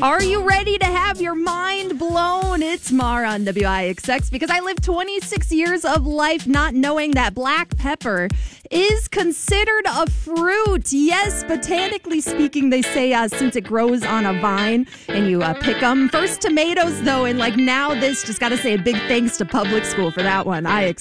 Are you ready to have your mind blown? It's Mar on WIXX because I lived 26 years of life not knowing that black pepper is considered a fruit. Yes, botanically speaking, they say since it grows on a vine and you pick them. First tomatoes, though, and now this, just got to say a big thanks to public school for that one. IXX.